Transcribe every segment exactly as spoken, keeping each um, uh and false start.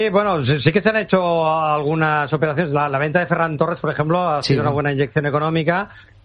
Sí, bueno, sí, sí que se han hecho algunas operaciones. La, la venta de Ferran Torres, por ejemplo, ha Sí. sido una buena inyección económica.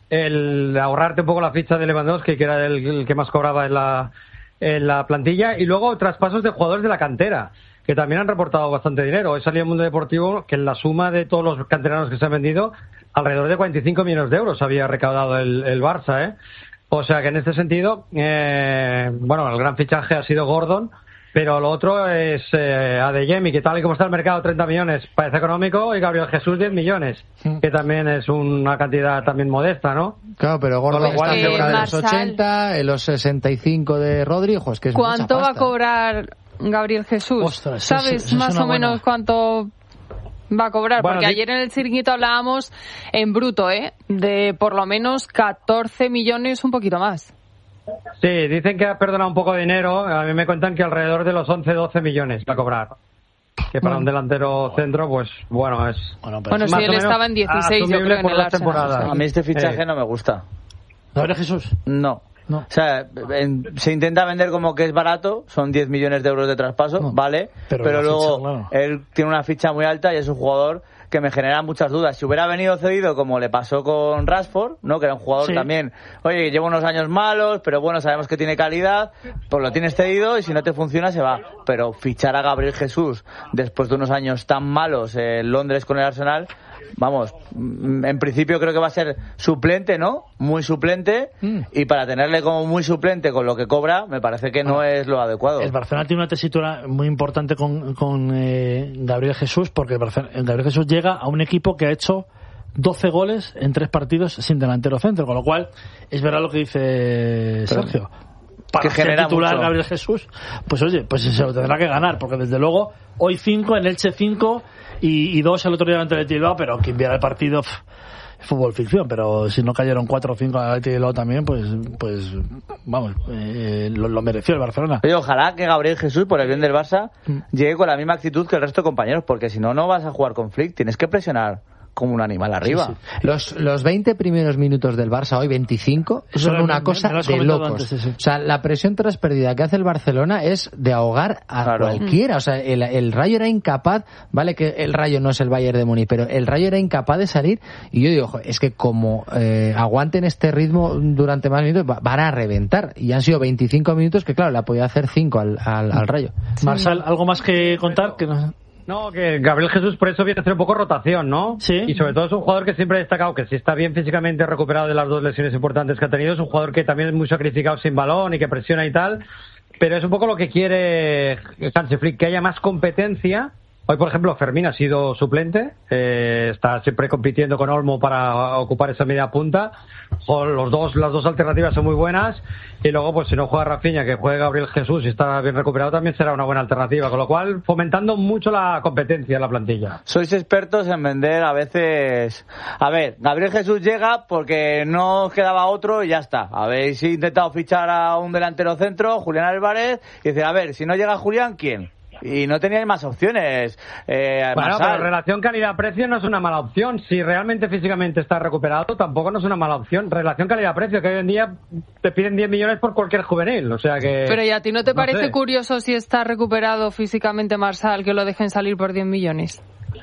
El ahorrarte un poco la ficha de Lewandowski, que era el, el que más cobraba en la, en la plantilla. Y luego traspasos de jugadores de la cantera, que también han reportado bastante dinero. He salido en Mundo Deportivo que en la suma de todos los canteranos que se han vendido, alrededor de cuarenta y cinco millones de euros había recaudado el, el Barça, ¿eh? O sea que en este sentido, eh, bueno, el gran fichaje ha sido Gordon, pero lo otro es eh, Adeyemi, que tal y como está el mercado, treinta millones parece económico, y Gabriel Jesús, diez millones, que también es una cantidad también modesta, ¿no? Claro, pero Gordon Con lo cual, está cerca de los Marsal, ochenta, en los sesenta y cinco de Rodri, jo, es que es ¿cuánto mucha va a pasta. cobrar Gabriel Jesús? Ostras, eso- ¿Sabes eso es más una o menos buena- cuánto va a cobrar? Bueno, Porque di- ayer en el Chiringuito hablábamos en bruto, ¿eh? De por lo menos catorce millones, un poquito más. Sí, dicen que ha perdonado un poco de dinero. A mí me cuentan que alrededor de los once doce millones va a cobrar. Que para un delantero centro, pues bueno, es... Bueno, pero Bueno, más sí, o él menos estaba en dieciséis, yo asumible creo, en por el dos Arsenal. temporadas. A mí este fichaje Eh. no me gusta. Gabriel Jesús. No. No. O sea, en- se intenta vender como que es barato, son diez millones de euros de traspaso, No. vale, Pero pero, la luego ficha, claro. él tiene una ficha muy alta y es un jugador que me genera muchas dudas. Si hubiera venido cedido como le pasó con Rashford, ¿no? Que era un jugador Sí. también, oye, lleva unos años malos, pero bueno, sabemos que tiene calidad, pues lo tienes cedido y si no te funciona se va. Pero fichar a Gabriel Jesús después de unos años tan malos en Londres con el Arsenal, vamos, mm, en principio creo que va a ser suplente, ¿no? Muy suplente, Mm. y para tenerle como muy suplente con lo que cobra, me parece que no es lo adecuado. El Barcelona tiene una tesitura muy importante con, con eh, Gabriel Jesús, porque el Barcelona- el Gabriel Jesús llega a un equipo que ha hecho doce goles en tres partidos sin delantero centro, con lo cual es verdad lo que dice Sergio. Para que ser genera titular mucho. Gabriel Jesús, pues oye, pues se lo tendrá que ganar, porque desde luego hoy cinco, en Elche cinco y, y dos el otro día ante el Bilbao, pero quien viera el partido, pff, fútbol ficción, pero si no cayeron cuatro o cinco al Bilbao también, pues pues vamos, eh, lo, lo mereció el Barcelona. Oye, ojalá que Gabriel Jesús, por el bien del Barça, llegue con la misma actitud que el resto de compañeros, porque si no, no vas a jugar con Flick, tienes que presionar como un animal arriba. Sí, Los, los veinte primeros minutos del Barça hoy, veinticinco, Eso son me- una me- cosa me lo has de comentado locos. antes, sí, sí. O sea, la presión tras pérdida que hace el Barcelona es de ahogar a Claro. cualquiera. O sea, el, el Rayo era incapaz, vale que el Rayo no es el Bayern de Múnich, pero el Rayo era incapaz de salir, y yo digo, jo, es que como eh, aguanten este ritmo durante más minutos, va- van a reventar. Y han sido veinticinco minutos que, claro, le ha podido hacer cinco al, al, al Rayo. Marsal, ¿algo más que contar? Que no... No, que Gabriel Jesús por eso viene a hacer un poco rotación, ¿no? Sí. Y sobre todo es un jugador que siempre ha destacado que si está bien físicamente recuperado de las dos lesiones importantes que ha tenido, es un jugador que también es muy sacrificado sin balón y que presiona y tal, pero es un poco lo que quiere Hansi Flick, que haya más competencia. Hoy, por ejemplo, Fermín ha sido suplente, eh, está siempre compitiendo con Olmo para ocupar esa media punta. Los dos, las dos alternativas son muy buenas, y luego, pues si no juega Rafinha, que juegue Gabriel Jesús y está bien recuperado, también será una buena alternativa, con lo cual fomentando mucho la competencia en la plantilla. Sois expertos en vender a veces... A ver, Gabriel Jesús llega porque no os quedaba otro y ya está. Habéis intentado fichar a un delantero centro, Julián Álvarez, y decir, a ver, si no llega Julián, ¿quién? Y no teníais más opciones. Eh, Bueno, Marsal. pero relación calidad-precio no es una mala opción. Si realmente físicamente está recuperado, tampoco no es una mala opción. Relación calidad-precio, que hoy en día te piden diez millones por cualquier juvenil. O sea que... Pero ¿y a ti no te no parece sé. curioso si está recuperado físicamente Marsal que lo dejen salir por diez millones?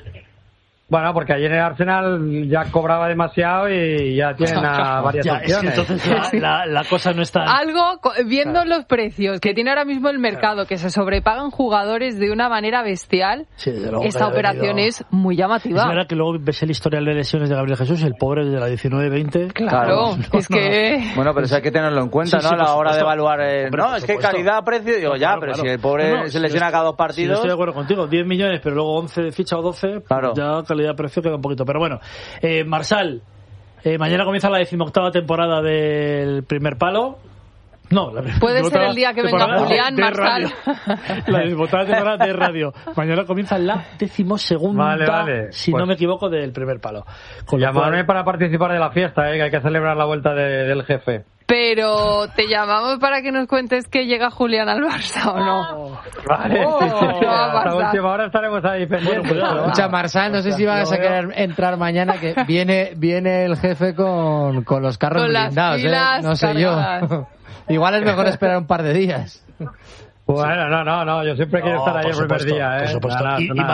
Bueno, porque ayer el Arsenal ya cobraba demasiado y ya tienen a varias Ya, es que opciones. entonces la, la, la cosa no está... Algo, co- viendo los precios que tiene ahora mismo el mercado, que se sobrepagan jugadores de una manera bestial, Sí, desde luego esta que haya operación venido- es muy Es llamativa. verdad que luego ves el historial de lesiones de Gabriel Jesús, el pobre de la diecinueve veinte. Claro, No, es no, que... Bueno, pero eso hay que tenerlo en cuenta, Sí, ¿no? sí, a la por hora de supuesto. evaluar... eh, Hombre, no, por es que supuesto. calidad-precio, digo, No, ya, claro, pero claro. si el pobre No, no, se si lesiona yo- cada dos si yo partidos... estoy de acuerdo contigo, diez millones, pero luego once de ficha o doce, pues Claro. ya calidad-precio queda un poquito. Pero bueno, eh, Marsal, eh, mañana comienza la decimoctava temporada del Primer Palo. No, la Puede ser decimoctava el día que venga temporada Julián de Marsal. radio. La decimoctava temporada de radio. Mañana comienza la decimosegunda, Vale, vale. si Pues- no me equivoco, del Primer Palo. Con lo Llamarme cual- para participar de la fiesta, ¿eh? Que hay que celebrar la vuelta de- del jefe. Pero te llamamos para que nos cuentes que llega Julián al Barça o no. Vale, Oh, sí, sí, sí. no va a Hasta pasar. última hora estaremos ahí pendientes. cuidado. pero- Escucha, Marsal, no sé si vas a Lo veo. querer entrar mañana, que viene viene el jefe con, con los carros Con las blindados, ¿eh? pilas No sé cargadas. yo. Igual es mejor esperar un par de días. Bueno, no, no, no, yo siempre quiero No, estar ahí por el primer supuesto, día, por ¿eh? supuesto. Nada, Y- y nada.